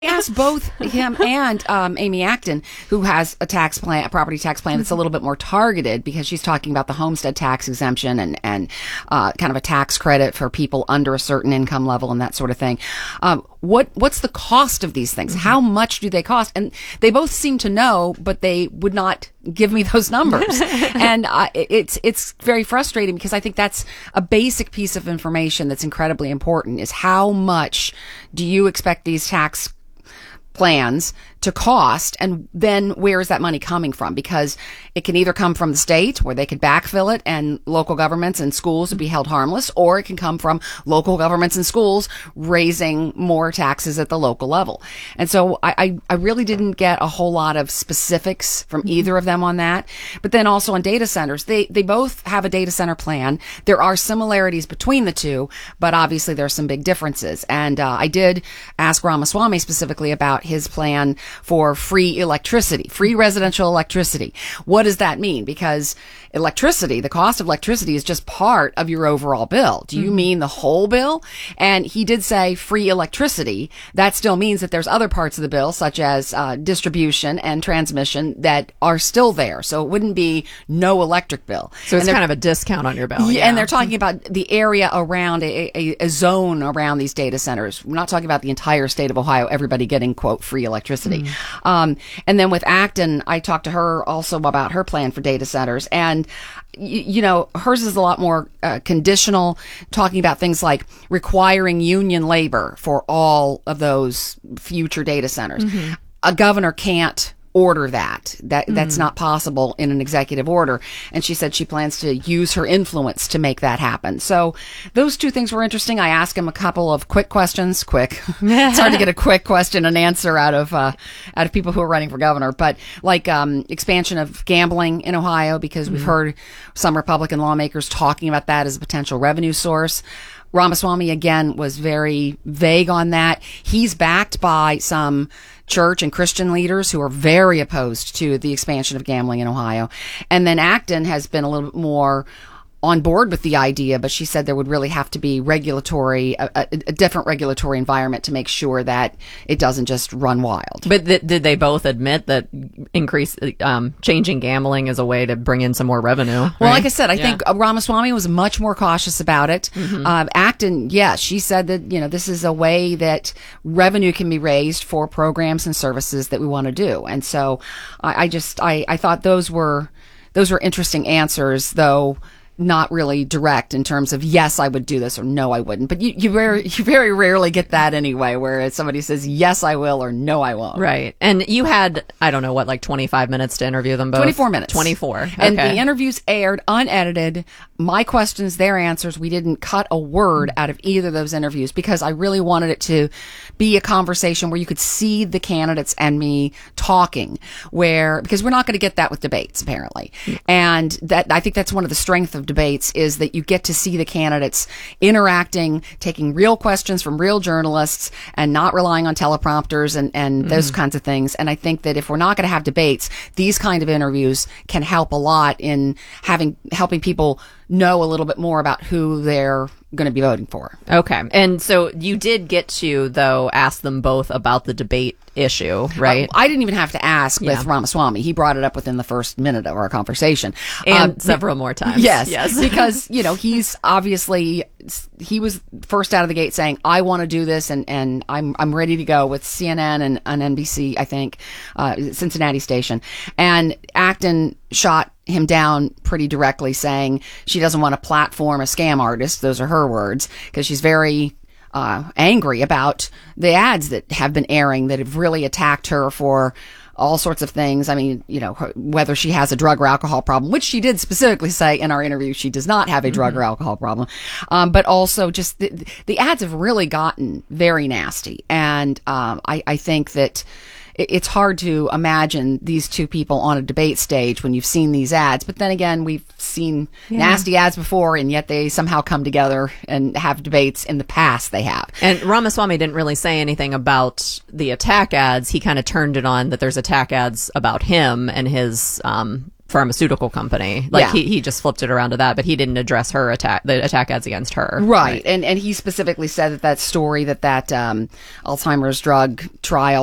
asked both him and Amy Acton, who has a tax plan, a property tax plan that's a little bit more targeted because she's talking about the homestead tax exemption and kind of a tax credit for people under a certain income level and that sort of thing. What's the cost of these things? How much do they cost? And they both seem to know, but they would not give me those numbers. And it's very frustrating because I think that's a basic piece of information that's incredibly important, is how much do you expect these tax plans to cost, and then where is that money coming from? Because it can either come from the state, where they could backfill it and local governments and schools would be held harmless, or it can come from local governments and schools raising more taxes at the local level. And so I really didn't get a whole lot of specifics from either of them on that. But then also on data centers, they both have a data center plan. There are similarities between the two, but obviously there are some big differences. And I did ask Ramaswamy specifically about his plan for free electricity, free residential electricity. What does that mean? Because electricity, the cost of electricity is just part of your overall bill. Do you mean the whole bill? And he did say free electricity. That still means that there's other parts of the bill, such as distribution and transmission, that are still there. So it wouldn't be no electric bill. So it's kind of a discount on your bill. Yeah. And they're talking about the area around a zone around these data centers. We're not talking about the entire state of Ohio, everybody getting, quote, free electricity. And then with Acton, I talked to her also about her plan for data centers. And, you know, hers is a lot more conditional, talking about things like requiring union labor for all of those future data centers. A governor can't order that's not possible in an executive order. And she said she plans to use her influence to make that happen. So those two things were interesting. I asked him a couple of quick questions. It's hard to get a quick question and answer out of people who are running for governor, but like expansion of gambling in Ohio, because we've heard some Republican lawmakers talking about that as a potential revenue source. Ramaswamy, again, was very vague on that. He's backed by some church and Christian leaders who are very opposed to the expansion of gambling in Ohio. And then Acton has been a little bit more on board with the idea, but she said there would really have to be a different regulatory environment to make sure that it doesn't just run wild. But did they both admit that changing gambling is a way to bring in some more revenue? Right? Well, like I said, I think Ramaswamy was much more cautious about it. Acton, she said that, this is a way that revenue can be raised for programs and services that we want to do. And so I thought those were interesting answers, though not really direct in terms of yes, I would do this or no, I wouldn't. But you very rarely get that anyway, where somebody says yes, I will or no, I won't. Right. And you had, I don't know, 25 minutes to interview them both? 24 minutes. 24. Okay. And the interviews aired unedited. My questions, their answers. We didn't cut a word out of either of those interviews because I really wanted it to be a conversation where you could see the candidates and me talking, because we're not going to get that with debates, apparently. And I think that's one of the strengths of debates, is that you get to see the candidates interacting, taking real questions from real journalists and not relying on teleprompters and those kinds of things. And I think that if we're not going to have debates, these kind of interviews can help a lot in helping people know a little bit more about who they're going to be voting for. Okay. And so you did get to, though, ask them both about the debate issue, right? I didn't even have to ask with Ramaswamy. He brought it up within the first minute of our conversation. And several more times. Yes. Because, he's obviously, he was first out of the gate saying, I want to do this and I'm ready to go, with CNN and NBC, I think, Cincinnati station. And Acton shot him down pretty directly, saying she doesn't want to platform a scam artist. Those are her words, because she's very angry about the ads that have been airing that have really attacked her for all sorts of things. I mean, whether she has a drug or alcohol problem, which she did specifically say in our interview she does not have a drug or alcohol problem, but also just the ads have really gotten very nasty. And I think that it's hard to imagine these two people on a debate stage when you've seen these ads. But then again, we've seen nasty ads before, and yet they somehow come together and have debates in the past. They have. And Ramaswamy didn't really say anything about the attack ads. He kind of turned it on that there's attack ads about him and his pharmaceutical company. Like Yeah. he just flipped it around to that, but he didn't address the attack ads against her. Right. And he specifically said that story that Alzheimer's drug trial